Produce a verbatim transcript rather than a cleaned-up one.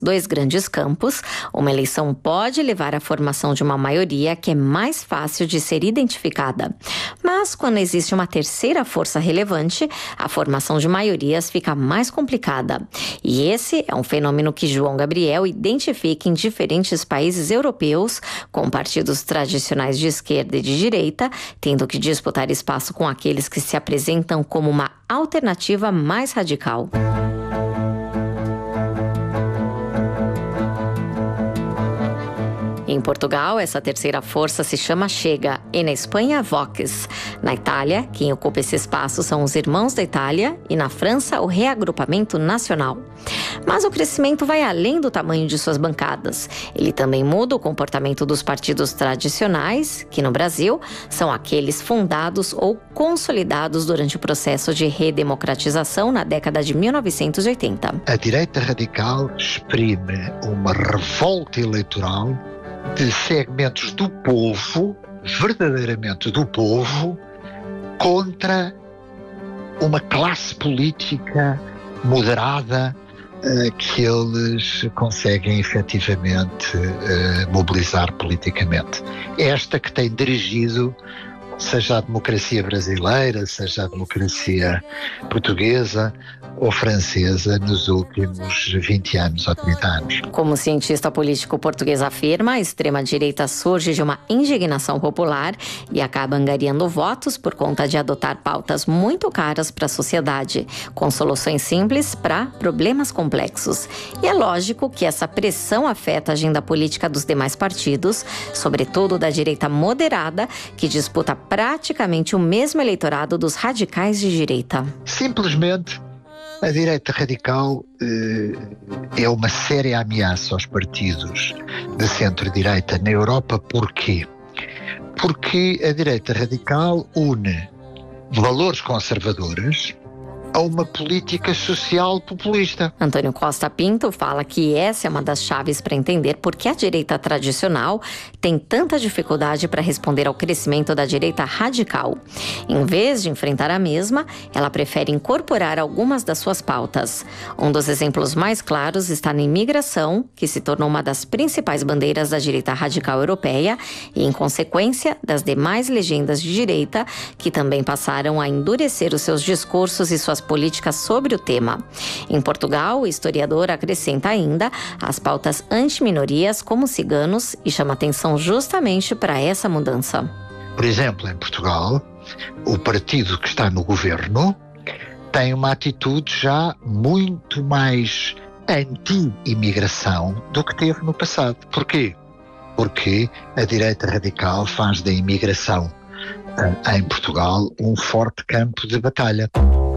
dois grandes campos, uma eleição pode levar à formação de uma maioria que é mais fácil de ser identificada. Mas quando existe uma terceira força relevante, a formação de maiorias fica mais complicada. E esse é um fenômeno que João Gabriel identifica em diferentes países europeus, com partidos tradicionais de esquerda e de direita, tendo que disputar espaço com aqueles que se apresentam como uma alternativa mais radical. Em Portugal, essa terceira força se chama Chega e na Espanha, Vox. Na Itália, quem ocupa esse espaço são os Irmãos da Itália e na França, o Reagrupamento Nacional. Mas o crescimento vai além do tamanho de suas bancadas. Ele também muda o comportamento dos partidos tradicionais, que no Brasil são aqueles fundados ou consolidados durante o processo de redemocratização na década de mil novecentos e oitenta. A direita radical exprime uma revolta eleitoral de segmentos do povo, verdadeiramente do povo, contra uma classe política moderada uh, que eles conseguem efetivamente uh, mobilizar politicamente. Esta que tem dirigido, seja a democracia brasileira, seja a democracia portuguesa ou francesa nos últimos vinte anos ou trinta anos. Como o cientista político português afirma, a extrema-direita surge de uma indignação popular e acaba angariando votos por conta de adotar pautas muito caras para a sociedade, com soluções simples para problemas complexos. E é lógico que essa pressão afeta a agenda política dos demais partidos, sobretudo da direita moderada, que disputa praticamente o mesmo eleitorado dos radicais de direita. Simplesmente, a direita radical eh, é uma séria ameaça aos partidos de centro-direita na Europa. Porquê? Porque a direita radical une valores conservadores a uma política social populista. Antônio Costa Pinto fala que essa é uma das chaves para entender por que a direita tradicional tem tanta dificuldade para responder ao crescimento da direita radical. Em vez de enfrentar a mesma, ela prefere incorporar algumas das suas pautas. Um dos exemplos mais claros está na imigração, que se tornou uma das principais bandeiras da direita radical europeia e, em consequência, das demais legendas de direita, que também passaram a endurecer os seus discursos e suas políticas sobre o tema. Em Portugal, o historiador acrescenta ainda as pautas anti-minorias como ciganos e chama atenção justamente para essa mudança. Por exemplo, em Portugal, o partido que está no governo tem uma atitude já muito mais anti-imigração do que teve no passado. Porquê? Porque a direita radical faz da imigração em Portugal um forte campo de batalha.